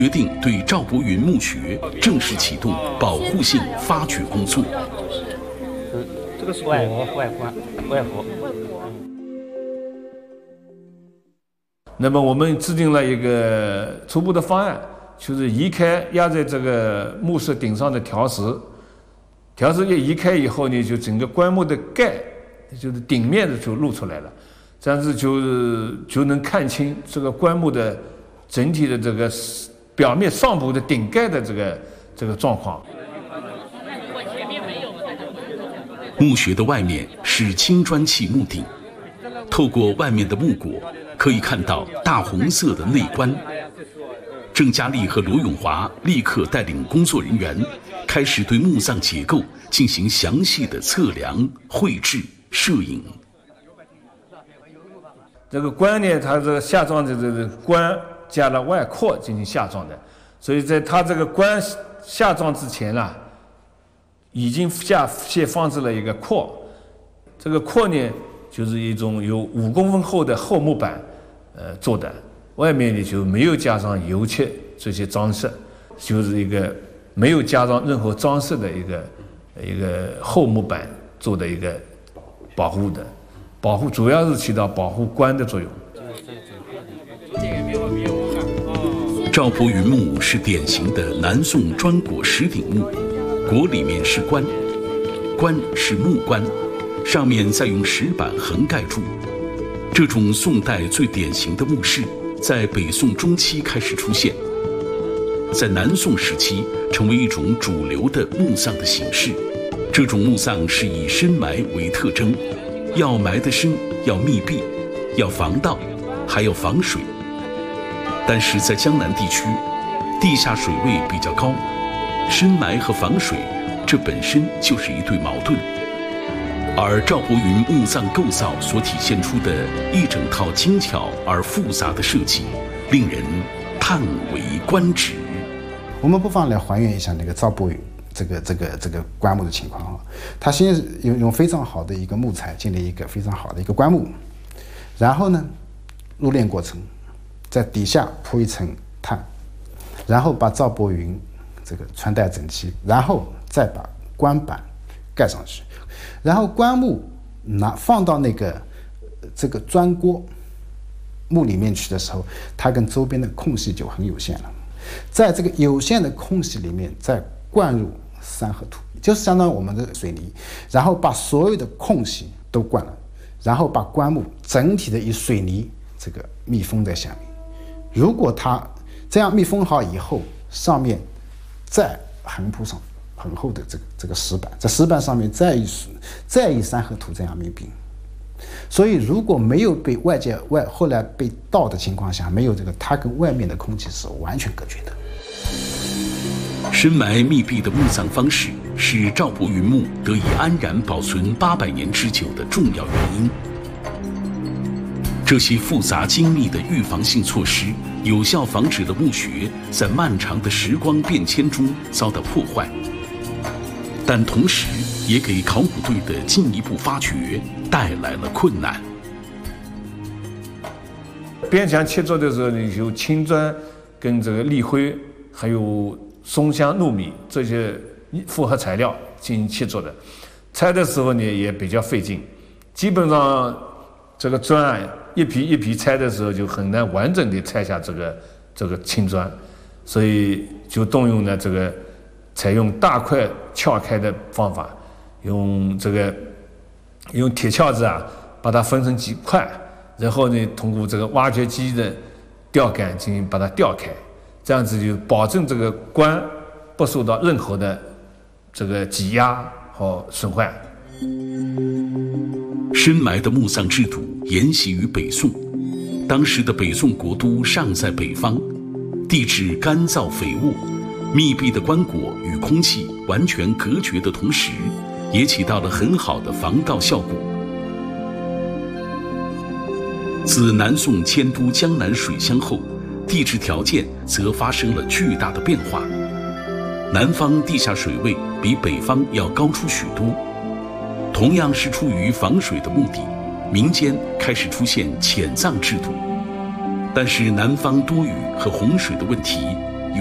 决定对赵伯云墓穴正式启动保护性发掘工作。 这个是外观、外婆。 那么我们制定了一个初步的方案，就是移开压在这个墓室顶上的条石，条石一移开以后呢，就整个棺木的盖，就是顶面的就露出来了，这样子就能看清这个棺木的整体的这个表面上部的顶盖的这个状况。 墓穴的外面是青砖砌木顶，透过外面的木椁，可以看到大红色的内棺。郑嘉丽和罗永华立刻带领工作人员，开始对墓葬结构进行详细的测量、绘制、摄影。 这个棺呢，它这个下葬的这个棺加了外扩进行下葬的，所以在它这个棺下葬之前啦，已经先放置了一个扩。这个扩呢，就是一种有5公分厚的厚木板做的，外面呢就没有加上油漆这些装饰，就是一个没有加上任何装饰的一个厚木板做的一个保护主要是起到保护棺的作用。 赵伯云墓是典型的南宋砖椁石顶墓，椁里面是棺，棺是木棺，上面再用石板横盖住。这种宋代最典型的墓室，在北宋中期开始出现，在南宋时期成为一种主流的墓葬的形式。这种墓葬是以深埋为特征，要埋得深，要密闭，要防盗，还要防水。但是在江南地区，地下水位比较高，深埋和防水，这本身就是一对矛盾。而赵伯云墓葬构造所体现出的一整套精巧而复杂的设计，令人叹为观止。 我们不妨来还原一下那个赵伯云这个棺木的情况啊。他先用非常好的一个木材建立一个非常好的一个棺木，然后呢，入殓过程，在底下铺一层炭，然后把赵伯云这个穿戴整齐，然后再把棺板盖上去，然后棺木放到这个砖锅墓里面去的时候，它跟周边的空隙就很有限了。在这个有限的空隙里面，再灌入三合土，就是相当于我们的水泥，然后把所有的空隙都灌了，然后把棺木整体的以水泥这个密封在下面。如果它这样密封好以后，上面再横铺上很厚的这个石板，在石板上面再以三合土这样密闭。所以如果没有被后来被盗的情况下，没有它跟外面的空气是完全隔绝的。 深埋密闭的墓葬方式是赵伯云墓得以安然保存800年之久的重要原因。这些复杂精密的预防性措施，有效防止了墓穴在漫长的时光变迁中遭到破坏，但同时也给考古队的进一步发掘带来了困难。 边墙切凿的时候呢，有青砖跟这个立灰，还有松香、糯米这些复合材料进行切凿的。拆的时候呢也比较费劲，基本上这个砖啊一批一批拆的时候就很难完整的拆下这个青砖，所以就动用了采用大块撬开的方法，用铁锹子啊把它分成几块，然后呢通过这个挖掘机的吊杆进行把它吊开，这样子就保证这个棺不受到任何的这个挤压和损坏。 深埋的墓葬制度沿袭于北宋，当时的北宋国都尚在北方，地质干燥肥沃，密闭的棺椁与空气完全隔绝的同时，也起到了很好的防盗效果。自南宋迁都江南水乡后，地质条件则发生了巨大的变化，南方地下水位比北方要高出许多。同样是出于防水的目的，民间开始出现潜葬制度，但是南方多雨和洪水的问题